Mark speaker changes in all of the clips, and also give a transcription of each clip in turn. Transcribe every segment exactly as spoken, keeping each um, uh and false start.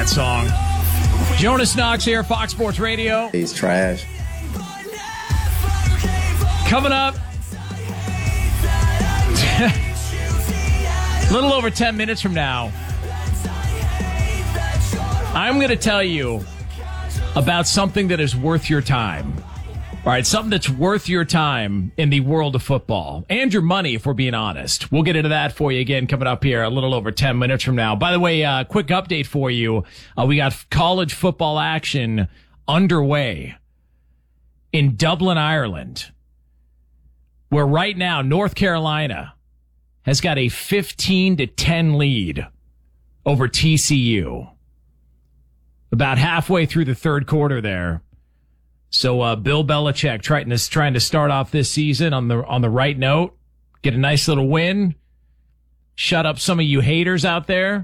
Speaker 1: that song. Jonas Knox here, Fox Sports Radio.
Speaker 2: He's trash.
Speaker 1: Coming up, a little over ten minutes from now, I'm going to tell you about something that is worth your time. All right, something that's worth your time in the world of football and your money, if we're being honest. We'll get into that for you again coming up here a little over ten minutes from now. By the way, uh, quick update for you. Uh, we got college football action underway in Dublin, Ireland, where right now North Carolina has got a fifteen to ten lead over T C U. About halfway through the third quarter there. So uh, Bill Belichick trying to trying to start off this season on the on the right note, get a nice little win, shut up some of you haters out there,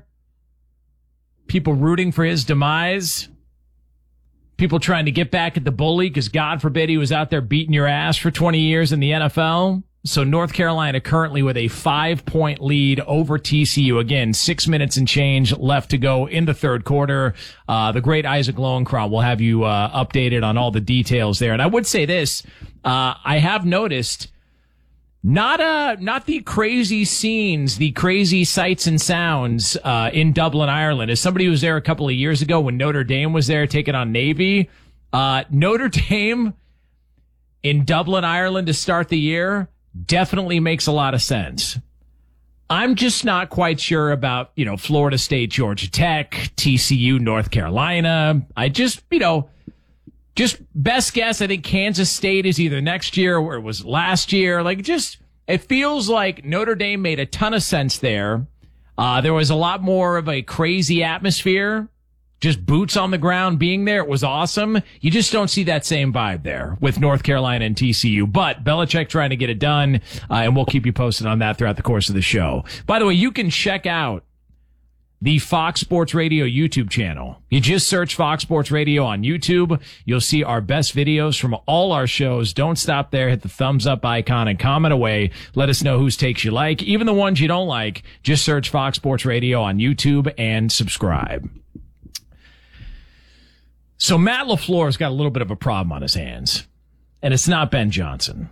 Speaker 1: people rooting for his demise, people trying to get back at the bully because God forbid he was out there beating your ass for twenty years in the N F L. So North Carolina currently with a five-point lead over T C U. Again, six minutes and change left to go in the third quarter. Uh, the great Isaac Lowenkron will have you uh, updated on all the details there. And I would say this, uh, I have noticed not uh, not the crazy scenes, the crazy sights and sounds uh, in Dublin, Ireland. As somebody who was there a couple of years ago when Notre Dame was there taking on Navy, uh, Notre Dame in Dublin, Ireland to start the year definitely makes a lot of sense. I'm just not quite sure about, you know, Florida State, Georgia Tech, T C U, North Carolina. I just, you know, just best guess, I think Kansas State is either next year or it was last year. Like, just, it feels like Notre Dame made a ton of sense there. Uh, there was a lot more of a crazy atmosphere. Just boots on the ground being there. It was awesome. You just don't see that same vibe there with North Carolina and T C U. But Belichick trying to get it done, uh, and we'll keep you posted on that throughout the course of the show. By the way, you can check out the Fox Sports Radio YouTube channel. You just search Fox Sports Radio on YouTube. You'll see our best videos from all our shows. Don't stop there. Hit the thumbs up icon and comment away. Let us know whose takes you like. Even the ones you don't like, just search Fox Sports Radio on YouTube and subscribe. So Matt LaFleur's got a little bit of a problem on his hands, and it's not Ben Johnson.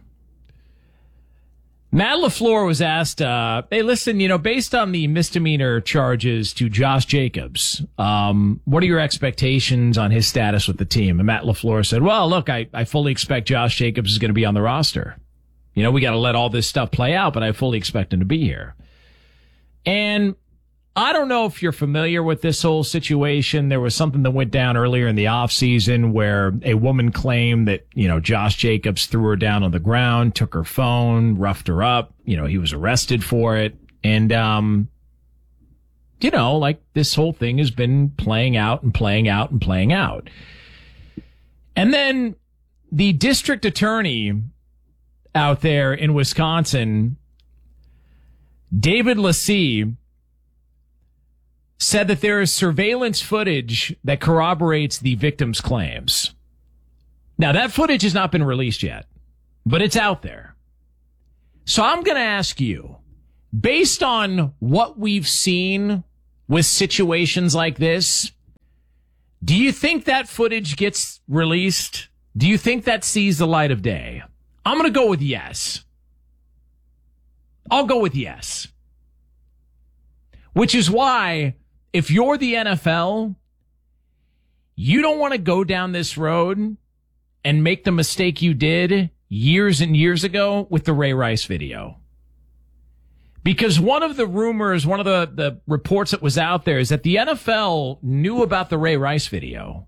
Speaker 1: Matt LaFleur was asked, uh, hey, listen, you know, based on the misdemeanor charges to Josh Jacobs, um, what are your expectations on his status with the team? And Matt LaFleur said, well, look, I, I fully expect Josh Jacobs is going to be on the roster. You know, we got to let all this stuff play out, but I fully expect him to be here. And I don't know if you're familiar with this whole situation. There was something that went down earlier in the offseason where a woman claimed that, you know, Josh Jacobs threw her down on the ground, took her phone, roughed her up. You know, he was arrested for it. And, um, you know, like this whole thing has been playing out and playing out and playing out. And then the district attorney out there in Wisconsin, David Lassie, said that there is surveillance footage that corroborates the victim's claims. Now, that footage has not been released yet, but it's out there. So I'm going to ask you, based on what we've seen with situations like this, do you think that footage gets released? Do you think that sees the light of day? I'm going to go with yes. I'll go with yes. Which is why, if you're the N F L, you don't want to go down this road and make the mistake you did years and years ago with the Ray Rice video. Because one of the rumors, one of the, the reports that was out there is that the N F L knew about the Ray Rice video.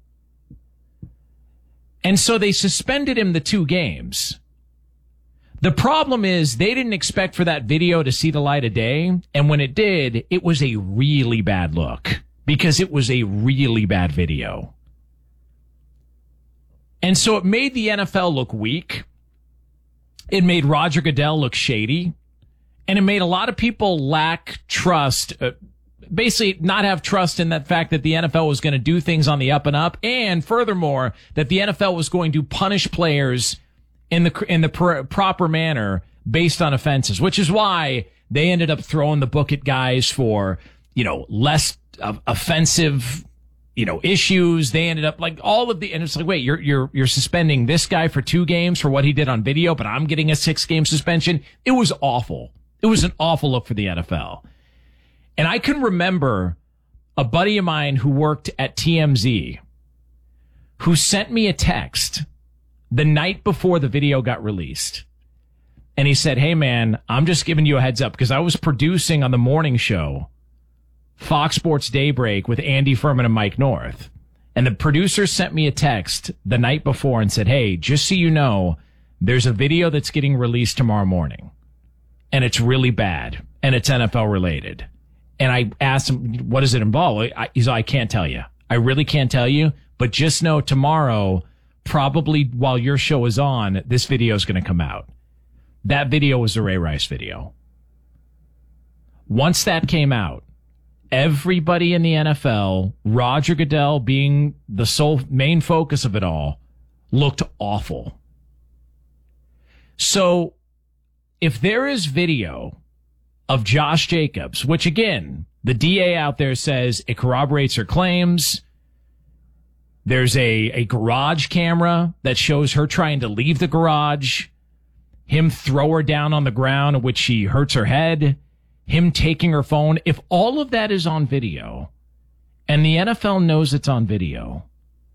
Speaker 1: And so they suspended him the two games. The problem is they didn't expect for that video to see the light of day. And when it did, it was a really bad look because it was a really bad video. And so it made the N F L look weak. It made Roger Goodell look shady. And it made a lot of people lack trust, uh, basically not have trust in that fact that the N F L was going to do things on the up and up. And furthermore, that the N F L was going to punish players in the in the pr- proper manner based on offenses, which is why they ended up throwing the book at guys for, you know, less uh, offensive you know, issues. They ended up like all of the, and it's like, wait, you're, you're, you're suspending this guy for two games for what he did on video, but I'm getting a six game suspension. It was awful. It was an awful look for the N F L. And I can remember a buddy of mine who worked at T M Z who sent me a text the night before the video got released. And he said, hey man, I'm just giving you a heads up because I was producing on the morning show, Fox Sports Daybreak with Andy Furman and Mike North. And the producer sent me a text the night before and said, hey, just so you know, there's a video that's getting released tomorrow morning. And it's really bad. And it's N F L related. And I asked him, what does it involve? I, he's like, I can't tell you. I really can't tell you. But just know tomorrow, probably while your show is on, this video is going to come out. That video was the Ray Rice video. Once that came out, everybody in the N F L, Roger Goodell being the sole main focus of it all, looked awful. So if there is video of Josh Jacobs, which again, the D A out there says it corroborates her claims. There's a, a garage camera that shows her trying to leave the garage, him throw her down on the ground, in which she hurts her head, him taking her phone. If all of that is on video, and the N F L knows it's on video,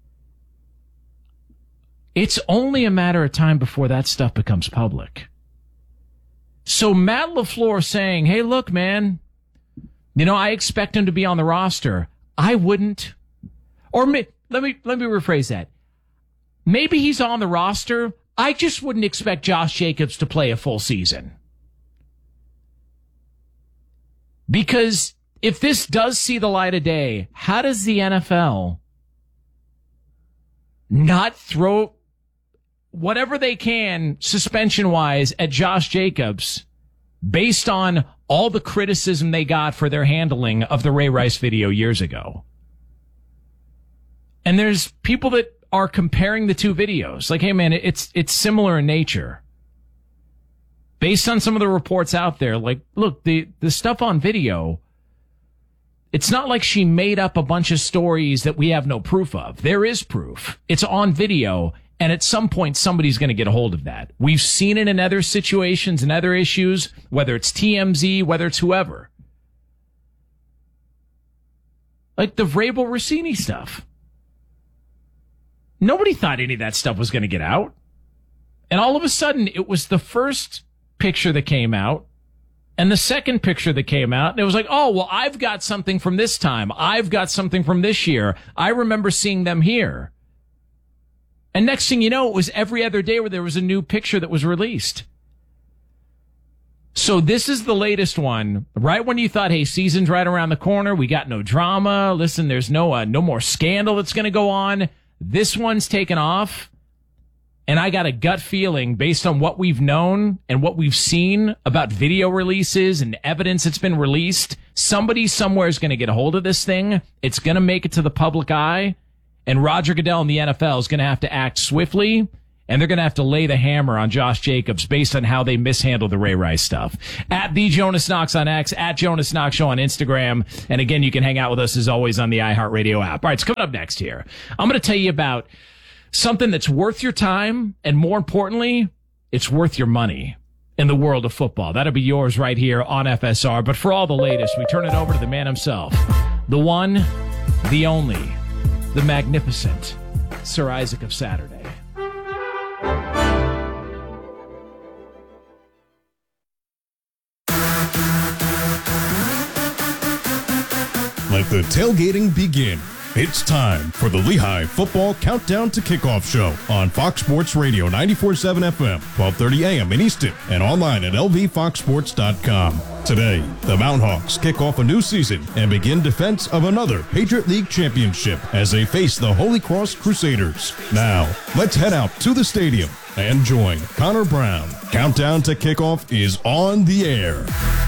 Speaker 1: it's only a matter of time before that stuff becomes public. So Matt LaFleur saying, hey, look, man, you know, I expect him to be on the roster. I wouldn't. Or may, let me let me rephrase that. Maybe he's on the roster. I just wouldn't expect Josh Jacobs to play a full season. Because if this does see the light of day, how does the N F L not throw whatever they can suspension-wise at Josh Jacobs based on all the criticism they got for their handling of the Ray Rice video years ago? And there's people that are comparing the two videos. Like, hey, man, it's it's similar in nature. Based on some of the reports out there, like, look, the, the stuff on video, it's not like she made up a bunch of stories that we have no proof of. There is proof. It's on video, and at some point, somebody's going to get a hold of that. We've seen it in other situations and other issues, whether it's T M Z, whether it's whoever. Like the Vrabel Rossini stuff. Nobody thought any of that stuff was going to get out. And all of a sudden, it was the first picture that came out and the second picture that came out. And it was like, oh, well, I've got something from this time. I've got something from this year. I remember seeing them here. And next thing you know, it was every other day where there was a new picture that was released. So this is the latest one. Right when you thought, hey, season's right around the corner. We got no drama. Listen, there's no, uh, no more scandal that's going to go on. This one's taken off, and I got a gut feeling based on what we've known and what we've seen about video releases and evidence that's been released. Somebody somewhere is going to get a hold of this thing. It's going to make it to the public eye, and Roger Goodell and the N F L is going to have to act swiftly, and they're going to have to lay the hammer on Josh Jacobs based on how they mishandled the Ray Rice stuff. At the Jonas Knox on X, at Jonas Knox Show on Instagram. And again, you can hang out with us as always on the iHeartRadio app. All right, it's coming up next here. I'm going to tell you about something that's worth your time, and more importantly, it's worth your money in the world of football. That'll be yours right here on F S R. But for all the latest, we turn it over to the man himself, the one, the only, the magnificent Sir Isaac of Saturday.
Speaker 2: Let the tailgating begin. It's time for the Lehigh Football Countdown to Kickoff Show on Fox Sports Radio ninety-four point seven F M, twelve thirty A M in Easton, and online at L V fox sports dot com. Today, the Mountain Hawks kick off a new season and begin defense of another Patriot League championship as they face the Holy Cross Crusaders. Now, let's head out to the stadium and join Connor Brown. Countdown to Kickoff is on the air.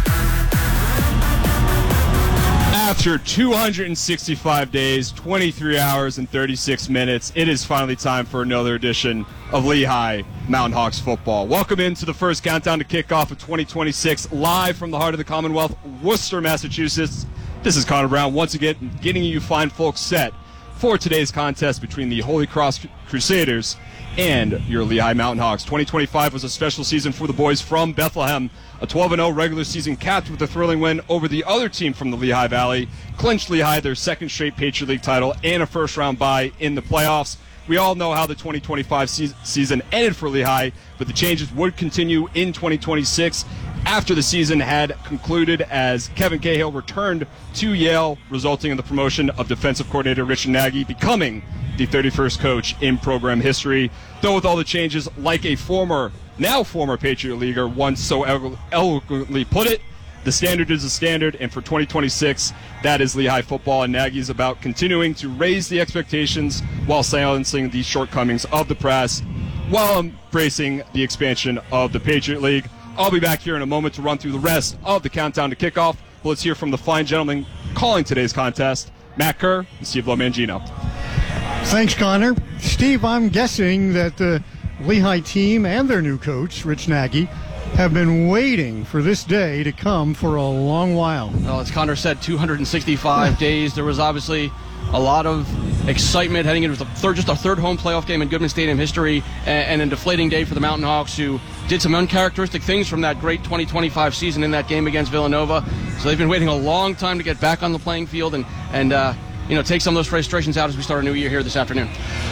Speaker 3: After two hundred sixty-five days, twenty-three hours, and thirty-six minutes, it is finally time for another edition of Lehigh Mountain Hawks football. Welcome into the first countdown to kickoff of twenty twenty-six, live from the heart of the Commonwealth, Worcester, Massachusetts. This is Connor Brown, once again getting you fine folks set for today's contest between the Holy Cross Crusaders and your Lehigh Mountain Hawks. twenty twenty-five was a special season for the boys from Bethlehem. A twelve and oh regular season capped with a thrilling win over the other team from the Lehigh Valley, clinched Lehigh their second straight Patriot League title and a first-round bye in the playoffs. We all know how the twenty twenty-five se- season ended for Lehigh, but the changes would continue in twenty twenty-six after the season had concluded as Kevin Cahill returned to Yale, resulting in the promotion of defensive coordinator Richard Nagy, becoming the thirty-first coach in program history. Though with all the changes, like a former, now former Patriot Leaguer once so elo- eloquently put it, the standard is a standard, and for twenty twenty-six, that is Lehigh football, and Nagy is about continuing to raise the expectations while silencing the shortcomings of the press, while embracing the expansion of the Patriot League. I'll be back here in a moment to run through the rest of the countdown to kickoff. But let's hear from the fine gentlemen calling today's contest, Matt Kerr and Steve Lomangino.
Speaker 4: Thanks, Connor. Steve, I'm guessing that the Lehigh team and their new coach, Rich Nagy, have been waiting for this day to come for a long while.
Speaker 5: Well, as Connor said, two hundred sixty-five days. There was obviously a lot of excitement heading into the third, just our third home playoff game in Goodman Stadium history, and, and a deflating day for the Mountain Hawks, who did some uncharacteristic things from that great twenty twenty-five season in that game against Villanova. So they've been waiting a long time to get back on the playing field and, and uh, you know, take some of those frustrations out as we start a new year here this afternoon.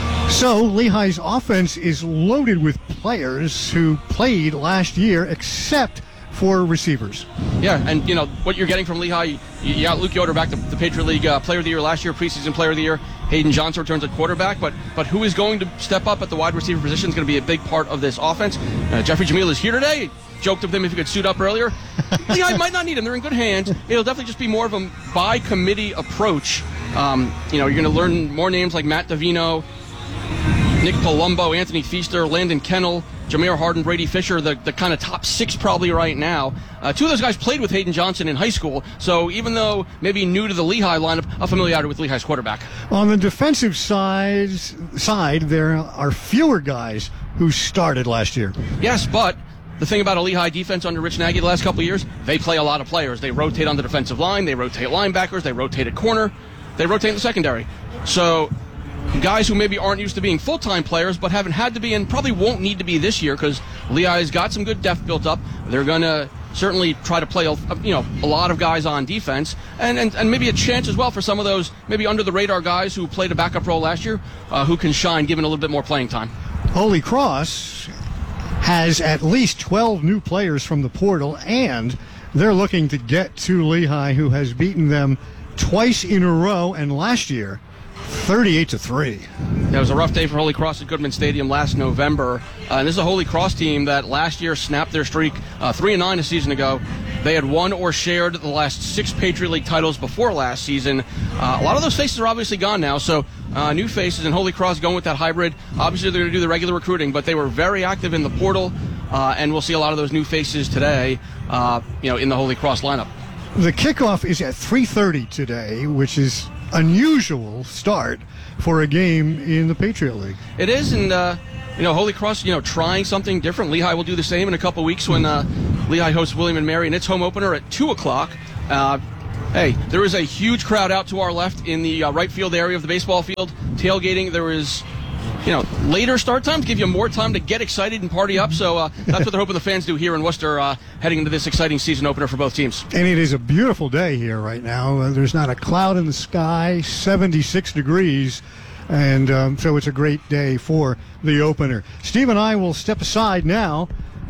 Speaker 4: So Lehigh's offense is loaded with players who played last year, except for receivers.
Speaker 5: Yeah, and you know what you're getting from Lehigh. You, you got Luke Yoder back, the, the Patriot League uh, Player of the Year last year, preseason Player of the Year. Hayden Johnson returns at quarterback, but but who is going to step up at the wide receiver position is going to be a big part of this offense. Uh, Jeffrey Jamil is here today. Joked with him if he could suit up earlier. Lehigh might not need him. They're in good hands. It'll definitely just be more of a by committee approach. Um, you know, you're going to learn more names like Matt Davino, Nick Palumbo, Anthony Feaster, Landon Kennel, Jameer Harden, Brady Fisher, the, the kind of top six probably right now. Uh, two of those guys played with Hayden Johnson in high school, so even though maybe new to the Lehigh lineup, a familiarity with Lehigh's quarterback.
Speaker 4: On the defensive side, side, there are fewer guys who started last year.
Speaker 5: Yes, but the thing about a Lehigh defense under Rich Nagy the last couple of years, they play a lot of players. They rotate on the defensive line, they rotate linebackers, they rotate at corner, they rotate in the secondary. So guys who maybe aren't used to being full-time players but haven't had to be and probably won't need to be this year because Lehigh's got some good depth built up. They're going to certainly try to play a, you know, a lot of guys on defense and, and, and maybe a chance as well for some of those maybe under-the-radar guys who played a backup role last year uh, who can shine given a little bit more playing time.
Speaker 4: Holy Cross has at least twelve new players from the portal, and they're looking to get to Lehigh, who has beaten them twice in a row, and last year thirty-eight to three.
Speaker 5: It was a rough day for Holy Cross at Goodman Stadium last November. Uh, and this is a Holy Cross team that last year snapped their streak uh, three and nine a season ago. They had won or shared the last six Patriot League titles before last season. Uh, a lot of those faces are obviously gone now, so uh, new faces, and Holy Cross going with that hybrid. Obviously, they're going to do the regular recruiting, but they were very active in the portal, uh, and we'll see a lot of those new faces today, uh, you know, in the Holy Cross lineup.
Speaker 4: The kickoff is at three thirty today, which is unusual start for a game in the Patriot League.
Speaker 5: It is, and uh, you know, Holy Cross, you know, trying something different. Lehigh will do the same in a couple weeks when uh, Lehigh hosts William and Mary in its home opener at two o'clock. Uh, hey, there is a huge crowd out to our left in the uh, right field area of the baseball field, tailgating. There is, you know, later start times give you more time to get excited and party up. So uh, that's what they're hoping the fans do here in Worcester, uh, heading into this exciting season opener for both teams.
Speaker 4: And it is a beautiful day here right now. Uh, there's not a cloud in the sky, seventy-six degrees. And um, so it's a great day for the opener. Steve and I will step aside now.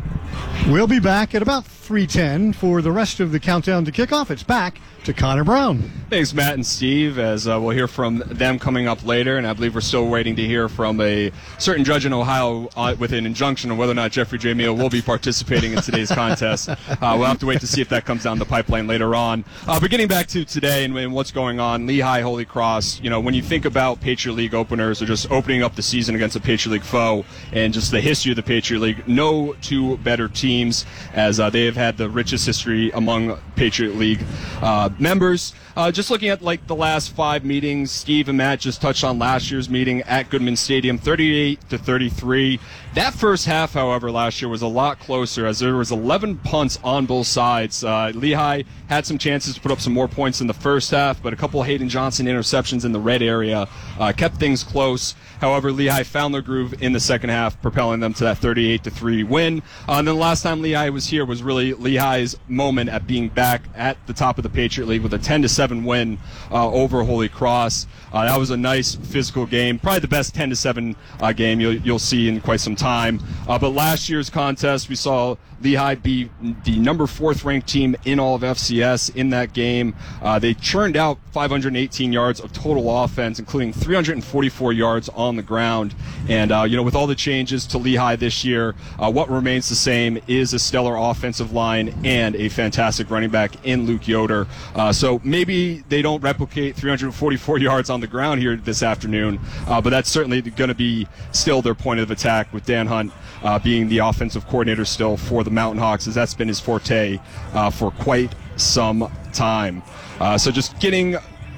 Speaker 4: We'll be back at about three ten for the rest of the countdown to kickoff. It's back to Connor Brown.
Speaker 3: Thanks, Matt and Steve, as uh, we'll hear from them coming up later, and I believe we're still waiting to hear from a certain judge in Ohio uh, with an injunction on whether or not Jeffrey J. Meal will be participating in today's contest. Uh, we'll have to wait to see if that comes down the pipeline later on. Uh, but getting back to today and, and what's going on, Lehigh, Holy Cross, you know, when you think about Patriot League openers or just opening up the season against a Patriot League foe and just the history of the Patriot League, no two better teams, as uh, they have had the richest history among Patriot League uh, members. Uh, just looking at like the last five meetings, Steve and Matt just touched on last year's meeting at Goodman Stadium, thirty-eight to thirty-three. That first half, however, last year was a lot closer as there was eleven punts on both sides. Uh, Lehigh had some chances to put up some more points in the first half, but a couple of Hayden Johnson interceptions in the red area uh, kept things close. However, Lehigh found their groove in the second half, propelling them to that thirty-eight to three win. Uh, and then the last time Lehigh was here was really Lehigh's moment at being back at the top of the Patriot League with a ten to seven win uh, over Holy Cross. Uh, that was a nice physical game, probably the best ten to seven uh, game you'll, you'll see in quite some time. Uh, but last year's contest, we saw Lehigh be the number fourth ranked team in all of F C S in that game. Uh, they churned out five hundred eighteen yards of total offense, including three hundred forty-four yards on the ground. And, uh, you know, with all the changes to Lehigh this year, uh, what remains the same is a stellar offensive line and a fantastic running back in Luke Yoder. Uh, so maybe they don't replicate three hundred forty-four yards on the ground here this afternoon, uh, but that's certainly going to be still their point of attack with Dan Hunt uh, being the offensive coordinator still for the Mountain Hawks, as that's been his forte uh, for quite some time. Uh, so just getting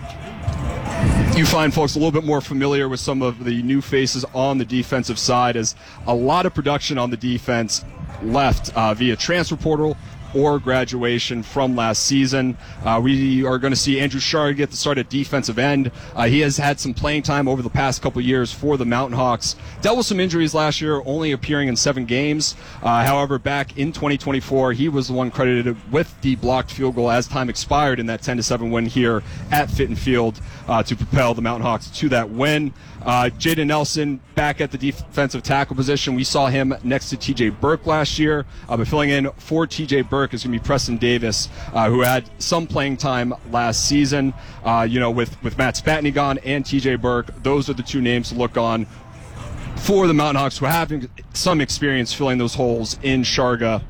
Speaker 3: you find folks a little bit more familiar with some of the new faces on the defensive side, as a lot of production on the defense left uh, via transfer portal or graduation from last season. Uh, we are going to see Andrew Shard get the start at defensive end. Uh, he has had some playing time over the past couple years for the Mountain Hawks. Dealt with some injuries last year, only appearing in seven games. Uh, however, back in twenty twenty-four, he was the one credited with the blocked field goal as time expired in that ten to seven win here at Fitton Field uh, to propel the Mountain Hawks to that win. Uh, Jaden Nelson back at the defensive tackle position. We saw him next to T J Burke last year. Uh, but filling in for T J Burke is going to be Preston Davis, uh, who had some playing time last season. Uh, you know, with, with Matt Spatney gone and T J Burke, those are the two names to look on for the Mountain Hawks, who are having some experience filling those holes in Sharga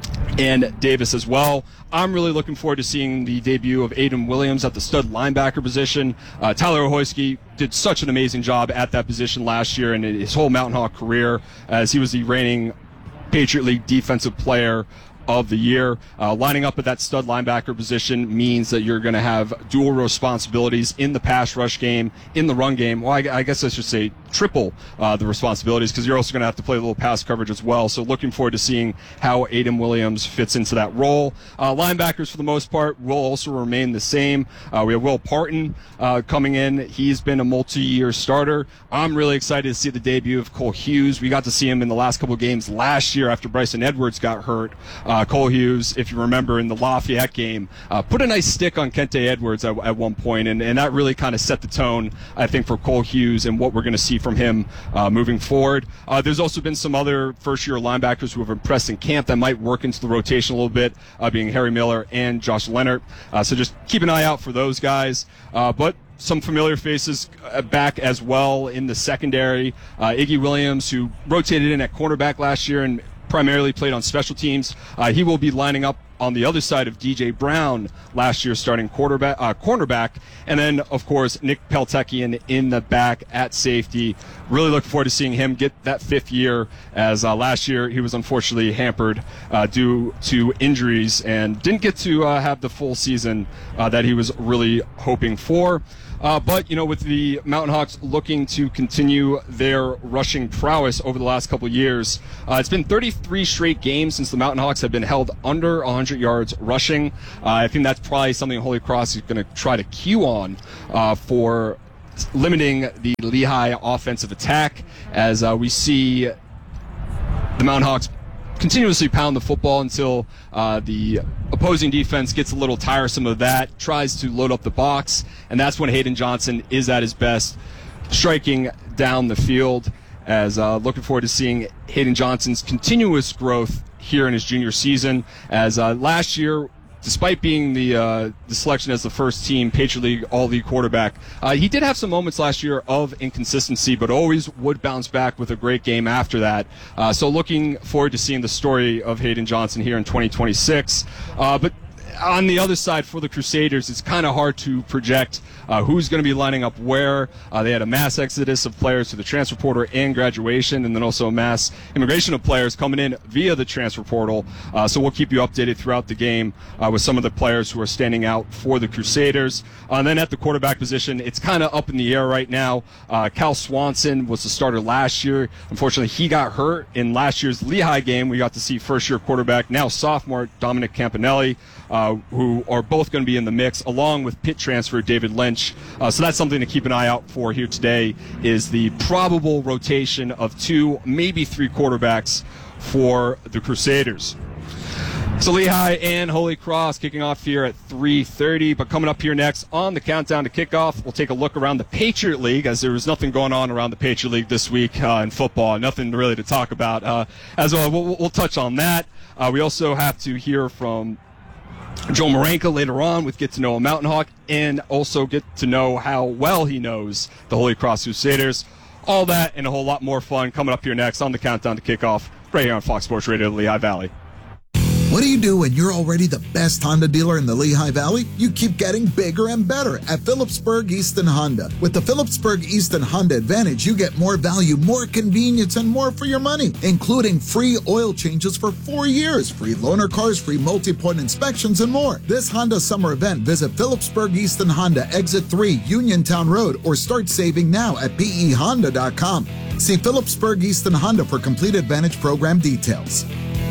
Speaker 3: and Davis as well. I'm really looking forward to seeing the debut of Aiden Williams at the stud linebacker position. Uh, Tyler Ohoyski did such an amazing job at that position last year and his whole Mountain Hawk career, as he was the reigning Patriot League defensive player of the year. Uh, lining up at that stud linebacker position means that you're going to have dual responsibilities in the pass rush game, in the run game. Well, I, I guess I should say triple uh, the responsibilities, because you're also going to have to play a little pass coverage as well. So looking forward to seeing how Aiden Williams fits into that role. Uh, linebackers, for the most part, will also remain the same. Uh, we have Will Parton uh, coming in. He's been a multi-year starter. I'm really excited to see the debut of Cole Hughes. We got to see him in the last couple of games last year after Bryson Edwards got hurt. Uh, Cole Hughes, if you remember in the Lafayette game, uh, put a nice stick on Kente Edwards at, at one point, and, and that really kind of set the tone, I think, for Cole Hughes and what we're going to see from him uh, moving forward. Uh, there's also been some other first-year linebackers who have impressed in camp that might work into the rotation a little bit, uh, being Harry Miller and Josh Leonard. Uh, so just keep an eye out for those guys. Uh, but some familiar faces back as well in the secondary. Uh, Iggy Williams, who rotated in at cornerback last year and primarily played on special teams. Uh, he will be lining up on the other side of D J Brown, last year starting quarterback, uh, cornerback. And then, of course, Nick Peltekian in the back at safety. Really looking forward to seeing him get that fifth year, as uh, last year he was unfortunately hampered uh, due to injuries and didn't get to uh, have the full season uh, that he was really hoping for. Uh, but, you know, with the Mountain Hawks looking to continue their rushing prowess over the last couple of years, uh, it's been thirty-three straight games since the Mountain Hawks have been held under one hundred yards rushing. Uh, I think that's probably something Holy Cross is going to try to cue on uh, for limiting the Lehigh offensive attack, as uh, we see the Mountain Hawks continuously pound the football until uh, the opposing defense gets a little tiresome of that, tries to load up the box, and that's when Hayden Johnson is at his best, striking down the field. As uh, looking forward to seeing Hayden Johnson's continuous growth here in his junior season, as uh, last year, despite being the uh, the selection as the first team Patriot League All-League quarterback, uh, he did have some moments last year of inconsistency, but always would bounce back with a great game after that. Uh, so looking forward to seeing the story of Hayden Johnson here in twenty twenty-six. Uh, but on the other side for the Crusaders, it's kind of hard to project uh, who's going to be lining up where. Uh, they had a mass exodus of players to the transfer portal and graduation, and then also a mass immigration of players coming in via the transfer portal. Uh, so we'll keep you updated throughout the game uh, with some of the players who are standing out for the Crusaders. Uh, and then at the quarterback position, it's kind of up in the air right now. Uh, Cal Swanson was the starter last year. Unfortunately, he got hurt in last year's Lehigh game. We got to see first-year quarterback, now sophomore, Dominic Campanelli, uh, who are both going to be in the mix, along with Pitt transfer David Lynch. Uh, so that's something to keep an eye out for here today, is the probable rotation of two, maybe three quarterbacks for the Crusaders. So Lehigh and Holy Cross kicking off here at three thirty, but coming up here next on the countdown to kickoff, we'll take a look around the Patriot League, as there was nothing going on around the Patriot League this week uh, in football, nothing really to talk about. Uh, as well, we'll, we'll touch on that. Uh, we also have to hear from Joe Marenka later on with Get to Know a Mountain Hawk, and also get to know how well he knows the Holy Cross Crusaders. All that and a whole lot more fun coming up here next on the countdown to kickoff, right here on Fox Sports Radio Lehigh Valley.
Speaker 6: What do you do when you're already the best Honda dealer in the Lehigh Valley? You keep getting bigger and better at Phillipsburg Easton Honda. With the Phillipsburg Easton Honda Advantage, you get more value, more convenience, and more for your money, including free oil changes for four years, free loaner cars, free multi-point inspections, and more. This Honda summer event, visit Phillipsburg Easton Honda, Exit three, Uniontown Road, or start saving now at P E honda dot com. See Phillipsburg Easton Honda for complete Advantage program details.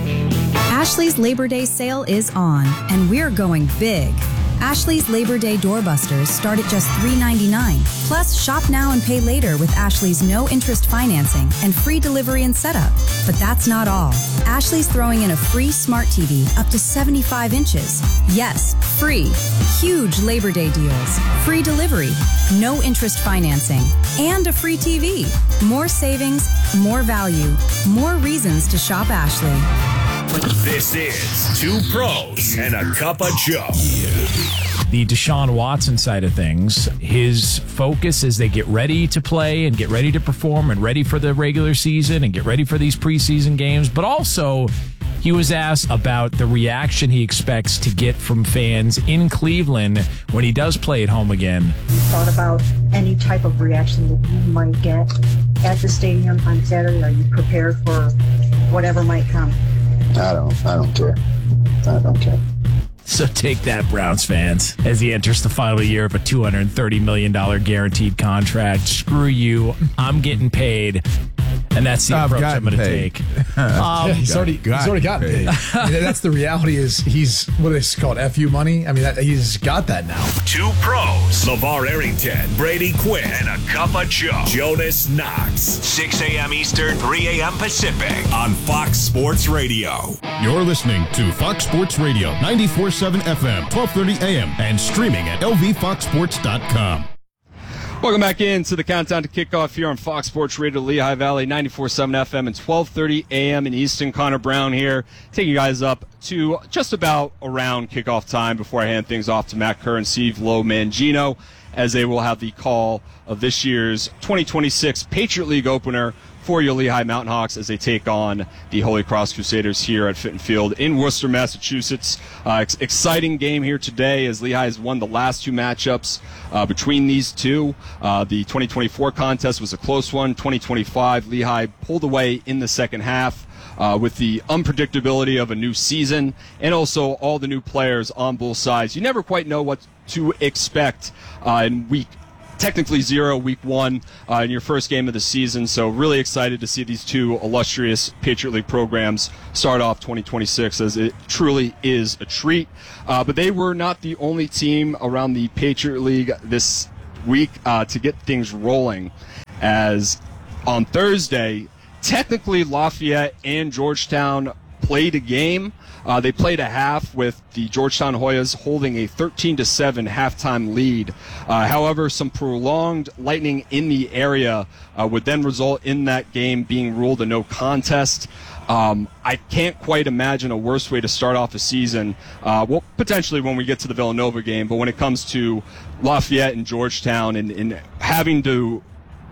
Speaker 7: Ashley's Labor Day sale is on, and we're going big. Ashley's Labor Day doorbusters start at just three ninety-nine. Plus, shop now and pay later with Ashley's no-interest financing and free delivery and setup. But that's not all. Ashley's throwing in a free smart T V up to seventy-five inches. Yes, free. Huge Labor Day deals. Free delivery, no-interest financing, and a free T V. More savings, more value, more reasons to shop Ashley.
Speaker 8: This is Two Pros and a Cup of Joe.
Speaker 1: The Deshaun Watson side of things, his focus as they get ready to play and get ready to perform and ready for the regular season and get ready for these preseason games, but also he was asked about the reaction he expects to get from fans in Cleveland when he does play at home again.
Speaker 9: Thought about any type of reaction that you might get at the stadium on Saturday? Are you prepared for whatever might come?
Speaker 10: I don't. I don't care. I don't care.
Speaker 1: So take that, Browns fans, as he enters the final year of a two hundred thirty million dollars guaranteed contract. Screw you. I'm getting paid. And that's the
Speaker 11: I've
Speaker 1: approach I'm going to take.
Speaker 11: Um, yeah, he's already he's already gotten paid. I mean, that's the reality. Is he's what is it called? F U money. I mean, that, he's got that now.
Speaker 8: Two pros: LeVar Arrington, Brady Quinn, and a cup of Joe. Jonas Knox. six a.m. Eastern, three a.m. Pacific on Fox Sports Radio.
Speaker 2: You're listening to Fox Sports Radio, ninety-four point seven F M, twelve thirty A M, and streaming at L V fox sports dot com.
Speaker 3: Welcome back into the countdown to kickoff here on Fox Sports Radio Lehigh Valley, ninety-four point seven F M and twelve thirty A M in Easton. Connor Brown here, taking you guys up to just about around kickoff time before I hand things off to Matt Kerr and Steve Lomangino, as they will have the call of this year's twenty twenty-six Patriot League opener for your Lehigh Mountain Hawks as they take on the Holy Cross Crusaders here at Fitton Field in Worcester, Massachusetts. Uh, ex- exciting game here today as Lehigh has won the last two matchups uh, between these two. Uh, the twenty twenty-four contest was a close one. twenty twenty-five, Lehigh pulled away in the second half. Uh, with the unpredictability of a new season and also all the new players on both sides. You never quite know what to expect uh, in week technically zero, week one, uh, in your first game of the season. So really excited to see these two illustrious Patriot League programs start off twenty twenty-six, as it truly is a treat. Uh, but they were not the only team around the Patriot League this week uh, to get things rolling, as on Thursday, technically Lafayette and Georgetown played a game. Uh, they played a half with the Georgetown Hoyas holding a thirteen to seven halftime lead. Uh, however, some prolonged lightning in the area uh, would then result in that game being ruled a no contest. Um, I can't quite imagine a worse way to start off a season. Uh, well, potentially when we get to the Villanova game, but when it comes to Lafayette and Georgetown and, and having to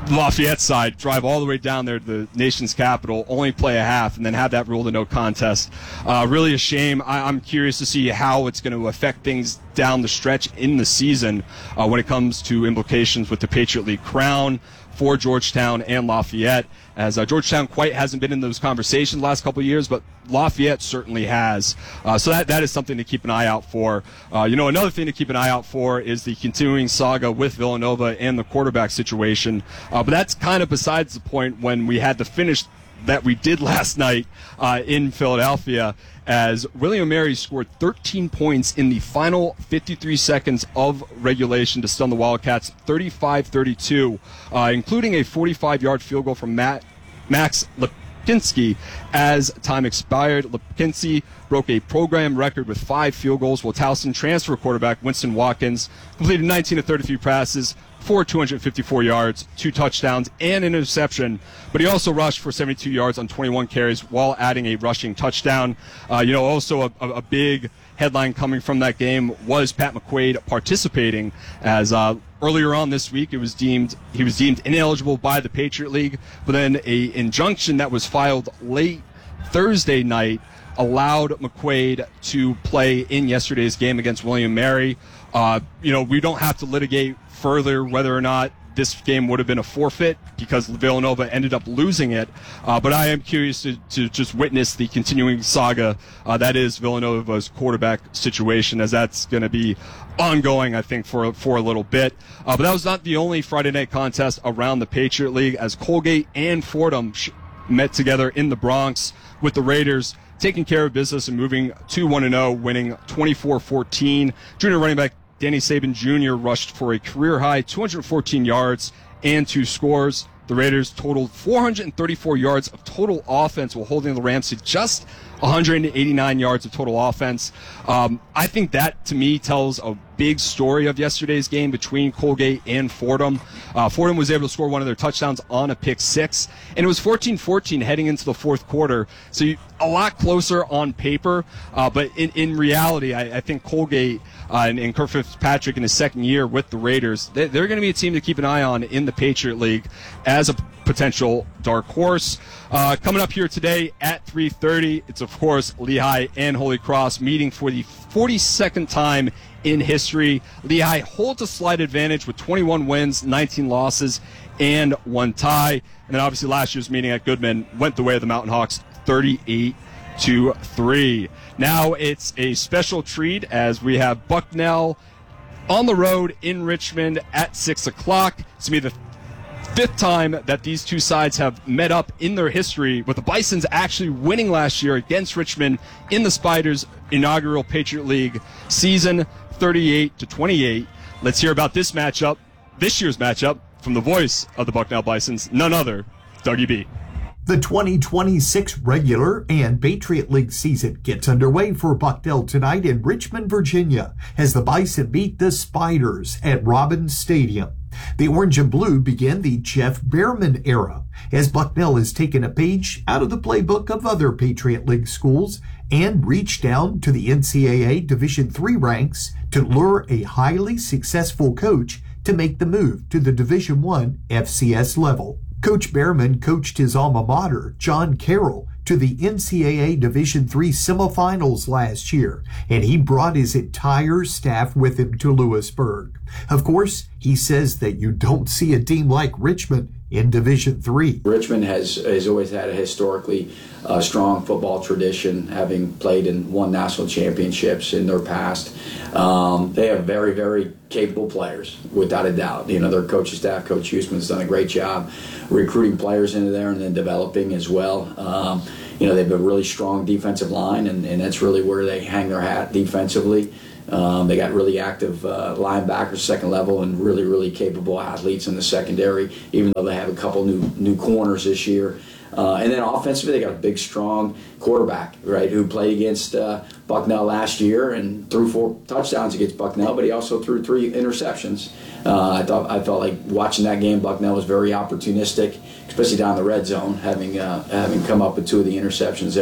Speaker 3: Lafayette side drive all the way down there to the nation's capital, only play a half, and then have that ruled a no contest. Uh, really a shame. I, I'm curious to see how it's going to affect things down the stretch in the season uh, when it comes to implications with the Patriot League crown for Georgetown and Lafayette, as uh, Georgetown quite hasn't been in those conversations the last couple of years, but Lafayette certainly has. Uh, so that that is something to keep an eye out for. Uh, you know, another thing to keep an eye out for is the continuing saga with Villanova and the quarterback situation. Uh, but that's kind of besides the point when we had the finish that we did last night uh, in Philadelphia, as William and Mary scored thirteen points in the final fifty-three seconds of regulation to stun the Wildcats thirty-five thirty-two, uh, including a forty-five-yard field goal from Matt, Max Lipinski as time expired. Lipinski broke a program record with five field goals, while Towson transfer quarterback Winston Watkins completed nineteen of thirty-three passes for two hundred fifty-four yards, two touchdowns, and an interception. But he also rushed for seventy-two yards on twenty-one carries while adding a rushing touchdown. Uh, you know, also a, a, a big headline coming from that game was Pat McQuaid participating, as uh, earlier on this week it was deemed he was deemed ineligible by the Patriot League, but then a injunction that was filed late Thursday night allowed McQuaid to play in yesterday's game against William and Mary. Uh, you know, we don't have to litigate further whether or not this game would have been a forfeit because Villanova ended up losing it. Uh, but I am curious to, to just witness the continuing saga uh, that is Villanova's quarterback situation, as that's going to be ongoing, I think, for, for a little bit. Uh, but that was not the only Friday night contest around the Patriot League, as Colgate and Fordham sh- met together in the Bronx, with the Raiders taking care of business and moving to one and oh, winning twenty-four fourteen. Junior running back Danny Saban Junior rushed for a career-high two hundred fourteen yards and two scores. The Raiders totaled four hundred thirty-four yards of total offense, while holding the Rams to just one hundred eighty-nine yards of total offense. Um, I think that, to me, tells a big story of yesterday's game between Colgate and Fordham. Uh, Fordham was able to score one of their touchdowns on a pick six, and it was fourteen fourteen heading into the fourth quarter. So you, a lot closer on paper, uh, but in, in reality, I, I think Colgate uh, and, and Kirk Fitzpatrick in his second year with the Raiders, they, they're going to be a team to keep an eye on in the Patriot League as a potential dark horse. Uh, coming up here today at three thirty, it's of course Lehigh and Holy Cross meeting for the forty-second time in history. Lehigh holds a slight advantage with twenty-one wins, nineteen losses, and one tie. And then obviously last year's meeting at Goodman went the way of the Mountain Hawks, thirty-eight to three. Now it's a special treat as we have Bucknell on the road in Richmond at six o'clock. It's going to be the fifth time that these two sides have met up in their history, with the Bisons actually winning last year against Richmond in the Spiders' inaugural Patriot League season, thirty-eight to twenty-eight. Let's hear about this matchup, this year's matchup, from the voice of the Bucknell Bisons, none other, Dougie B.
Speaker 12: The twenty twenty-six regular and Patriot League season gets underway for Bucknell tonight in Richmond, Virginia, as the Bison meet the Spiders at Robins Stadium. The orange and blue begin the Jeff Behrman era, as Bucknell has taken a page out of the playbook of other Patriot League schools and reached down to the N C double A Division three ranks to lure a highly successful coach to make the move to the Division one F C S level. Coach Behrman coached his alma mater, John Carroll, to the N C double A Division three semifinals last year, and he brought his entire staff with him to Lewisburg. Of course, he says that you don't see a team like Richmond in Division three.
Speaker 13: Richmond has, has always had a historically uh, strong football tradition, having played and won national championships in their past. Um, they have very, very capable players, without a doubt. You know, their coaching staff, Coach Huseman's done a great job recruiting players into there and then developing as well. Um, you know, they have a really strong defensive line, and, and that's really where they hang their hat defensively. Um, they got really active uh, linebackers, second level, and really, really capable athletes in the secondary, even though they have a couple new new corners this year. Uh, and then offensively, they got a big, strong quarterback, right, who played against uh, Bucknell last year and threw four touchdowns against Bucknell, but he also threw three interceptions. Uh, I thought I felt like watching that game, Bucknell was very opportunistic, especially down the red zone, having uh, having come up with two of the interceptions there.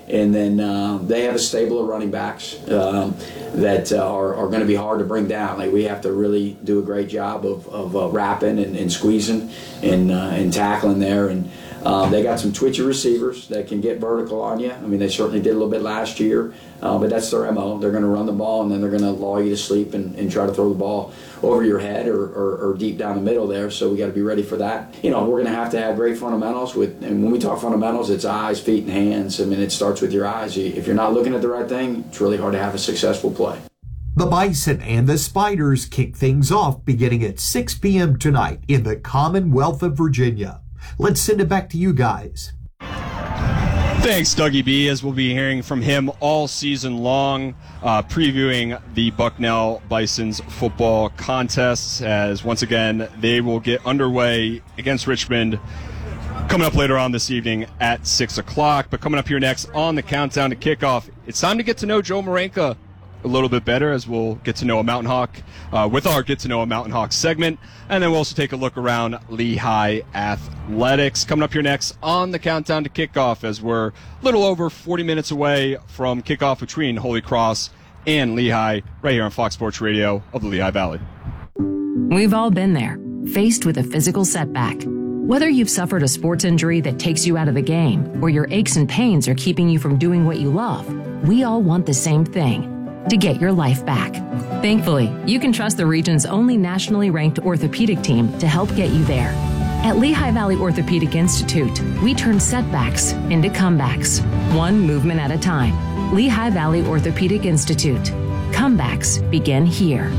Speaker 13: And then uh, they have a stable of running backs um, that uh, are, are going to be hard to bring down. Like we have to really do a great job of, of uh, wrapping and, and squeezing and, uh, and tackling there. And um, they got some twitchy receivers that can get vertical on you. I mean, they certainly did a little bit last year, uh, but that's their M O. They're going to run the ball, and then they're going to lull you to sleep and, and try to throw the ball over your head or, or, or deep down the middle there. So we got to be ready for that. You know, we're going to have to have great fundamentals. With, and when we talk fundamentals, it's eyes, feet, and hands. I mean, it starts with your eyes. If you're not looking at the right thing, it's really hard to have a successful play.
Speaker 12: The Bison and the Spiders kick things off beginning at six p.m. tonight in the Commonwealth of Virginia. Let's send it back to you guys.
Speaker 3: Thanks, Dougie B, as we'll be hearing from him all season long, uh, previewing the Bucknell Bison's football contests, as once again they will get underway against Richmond coming up later on this evening at six o'clock. But coming up here next on the countdown to kickoff, it's time to get to know Joe Marenka a little bit better, as we'll get to know a Mountain Hawk uh, with our Get to Know a Mountain Hawk segment. And then we'll also take a look around Lehigh athletics. Coming up here next on the countdown to kickoff, as we're a little over forty minutes away from kickoff between Holy Cross and Lehigh, right here on Fox Sports Radio of the Lehigh Valley.
Speaker 14: We've all been there, faced with a physical setback. Whether you've suffered a sports injury that takes you out of the game, or your aches and pains are keeping you from doing what you love, we all want the same thing: to get your life back. Thankfully, you can trust the region's only nationally ranked orthopedic team to help get you there. At Lehigh Valley Orthopedic Institute, we turn setbacks into comebacks, one movement at a time. Lehigh Valley Orthopedic Institute. Comebacks begin here.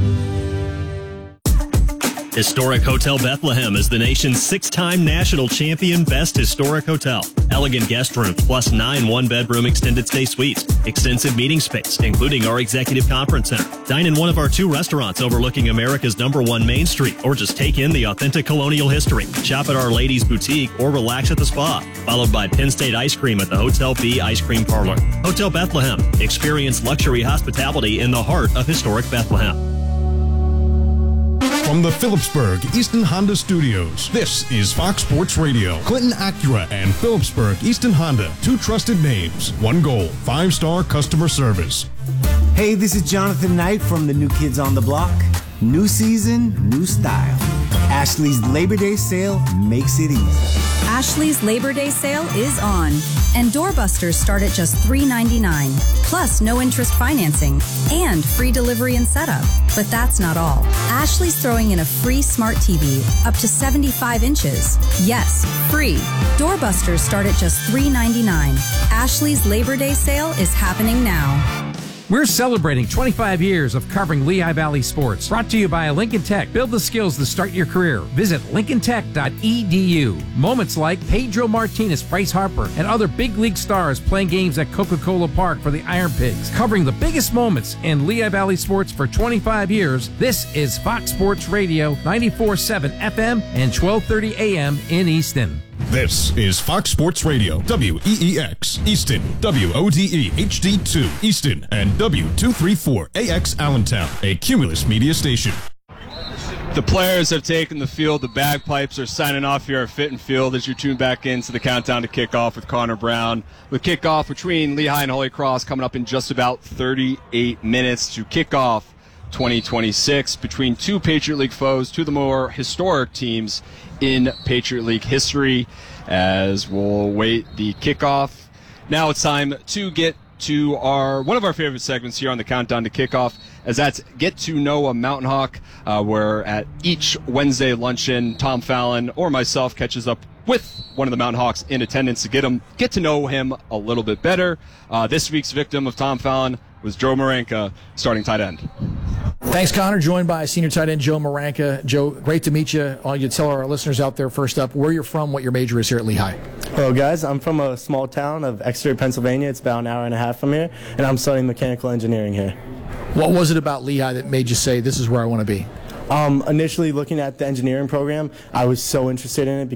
Speaker 15: Historic Hotel Bethlehem is the nation's six-time national champion Best Historic Hotel. Elegant guest rooms plus nine one-bedroom extended stay suites. Extensive meeting space, including our executive conference center. Dine in one of our two restaurants overlooking America's number one Main Street, or just take in the authentic colonial history. Shop at Our Ladies Boutique or relax at the spa. Followed by Penn State Ice Cream at the Hotel B Ice Cream Parlor. Hotel Bethlehem. Experience luxury hospitality in the heart of historic Bethlehem.
Speaker 2: From the Phillipsburg Easton Honda Studios, this is Fox Sports Radio. Clinton Acura and Phillipsburg Easton Honda, two trusted names, one goal, five-star customer service.
Speaker 16: Hey, this is Jonathan Knight from the New Kids on the Block. New season, new style. Ashley's Labor Day sale makes it easy.
Speaker 7: Ashley's Labor Day sale is on, and doorbusters start at just three ninety-nine, plus no interest financing and free delivery and setup. But that's not all. Ashley's throwing in a free smart T V up to seventy-five inches. Yes, free. Doorbusters start at just three ninety-nine. Ashley's Labor Day sale is happening now.
Speaker 17: We're celebrating twenty-five years of covering Lehigh Valley sports. Brought to you by Lincoln Tech. Build the skills to start your career. Visit lincoln tech dot e d u. Moments like Pedro Martinez, Bryce Harper, and other big league stars playing games at Coca-Cola Park for the Iron Pigs. Covering the biggest moments in Lehigh Valley sports for twenty-five years, this is Fox Sports Radio, ninety-four point seven F M and twelve thirty A M in Easton.
Speaker 2: This is Fox Sports Radio, W E E X, Easton, W O D E H D two, Easton, and W two thirty-four A X Allentown, a Cumulus media station.
Speaker 3: The players have taken the field. The bagpipes are signing off here at Fitton Field as you tune back into the countdown to kickoff with Connor Brown. With kickoff between Lehigh and Holy Cross coming up in just about thirty-eight minutes to kick off twenty twenty-six between two Patriot League foes, two of the more historic teams in Patriot League history, as we'll wait the kickoff. Now it's time to get to our one of our favorite segments here on the countdown to kickoff, as that's Get to Know a Mountain Hawk, uh, where at each Wednesday luncheon, Tom Fallon or myself catches up with one of the Mountain Hawks in attendance to get him get to know him a little bit better. Uh, this week's victim of Tom Fallon was Joe Marenka, starting tight end.
Speaker 11: Thanks, Connor. Joined by senior tight end Joe Marenka. Joe, great to meet you. All you tell our listeners out there first up where you're from, what your major is here at Lehigh.
Speaker 18: Hello, guys. I'm from a small town of Exeter, Pennsylvania. It's about an hour and a half from here, and I'm studying mechanical engineering here.
Speaker 11: What was it about Lehigh that made you say, this is where I want to be?
Speaker 18: Um, initially, looking at the engineering program, I was so interested in it